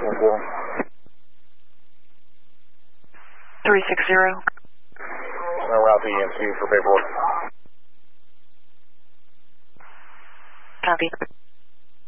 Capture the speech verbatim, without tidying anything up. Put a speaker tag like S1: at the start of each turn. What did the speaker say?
S1: seven.
S2: three six zero.
S1: I'll route the E M C for paperwork.
S2: Copy.